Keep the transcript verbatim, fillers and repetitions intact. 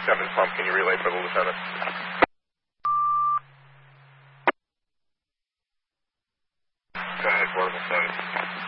seven pump, can you relay for the lieutenant? Go ahead, Portable seven.